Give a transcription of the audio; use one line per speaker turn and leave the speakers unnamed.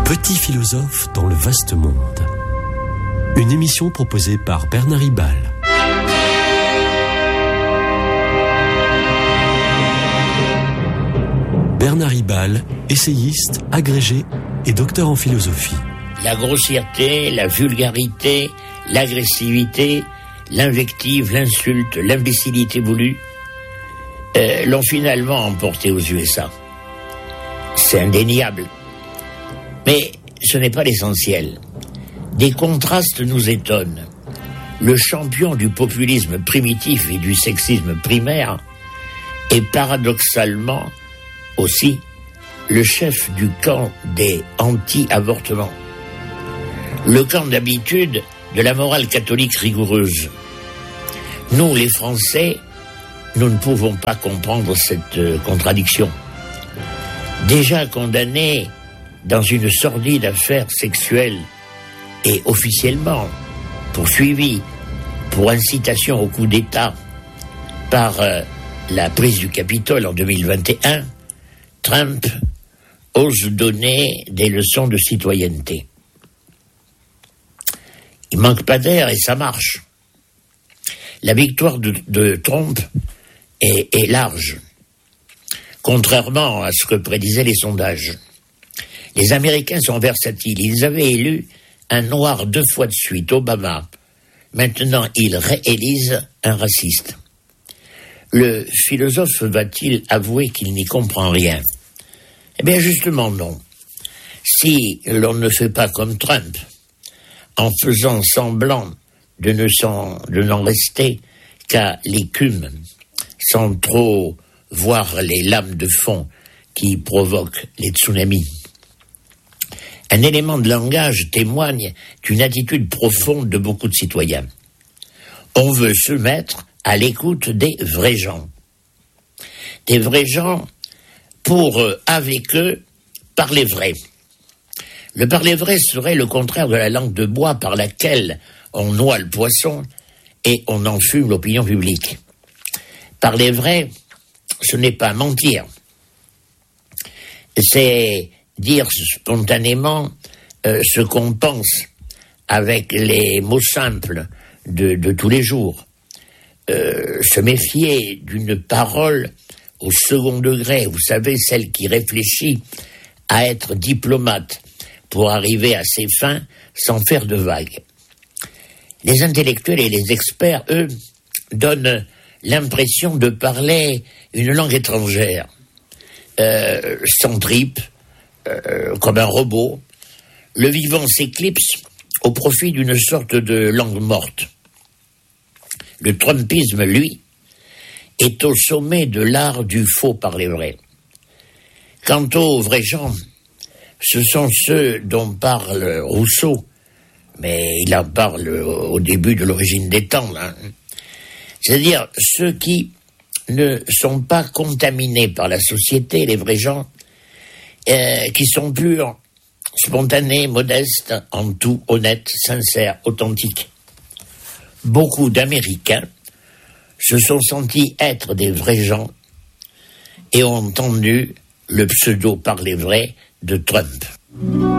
Petit philosophe dans le vaste monde. Une émission proposée par Bernard Ribal. Bernard Ribal, essayiste, agrégé et docteur en philosophie.
La grossièreté, la vulgarité, l'agressivité, l'invective, l'insulte, l'imbécilité voulue l'ont finalement emporté aux USA. C'est indéniable. Mais ce n'est pas l'essentiel. Des contrastes nous étonnent. Le champion du populisme primitif et du sexisme primaire est paradoxalement aussi le chef du camp des anti-avortements. Le camp d'habitude de la morale catholique rigoureuse. Nous, les Français, nous ne pouvons pas comprendre cette contradiction. Déjà condamnés dans une sordide affaire sexuelle et officiellement poursuivis pour incitation au coup d'État par la prise du Capitole en 2021, Trump ose donner des leçons de citoyenneté. Il manque pas d'air et ça marche. La victoire de Trump est large, contrairement à ce que prédisaient les sondages. Les Américains sont versatiles. Ils avaient élu un noir 2 fois de suite, Obama. Maintenant, ils réélisent un raciste. Le philosophe va-t-il avouer qu'il n'y comprend rien ? Eh bien, justement, non. Si l'on ne fait pas comme Trump, en faisant semblant de n'en rester qu'à l'écume, sans trop voir les lames de fond qui provoquent les tsunamis. Un élément de langage témoigne d'une attitude profonde de beaucoup de citoyens. On veut se mettre à l'écoute des vrais gens. Des vrais gens pour, avec eux, parler vrai. Le parler vrai serait le contraire de la langue de bois par laquelle on noie le poisson et on enfume l'opinion publique. Parler vrai, ce n'est pas mentir. C'est dire spontanément ce qu'on pense avec les mots simples de tous les jours. Se méfier d'une parole au second degré, vous savez, celle qui réfléchit à être diplomate pour arriver à ses fins sans faire de vagues. Les intellectuels et les experts, eux, donnent l'impression de parler une langue étrangère, sans tripes, comme un robot. Le vivant s'éclipse au profit d'une sorte de langue morte. Le trumpisme, lui, est au sommet de l'art du faux parler vrai. Quant aux vrais gens, ce sont ceux dont parle Rousseau, mais il en parle au début de l'origine des temps, hein. C'est-à-dire ceux qui ne sont pas contaminés par la société, les vrais gens, qui sont purs, spontanés, modestes, en tout, honnêtes, sincères, authentiques. Beaucoup d'Américains se sont sentis être des vrais gens et ont entendu le pseudo parler vrai de Trump.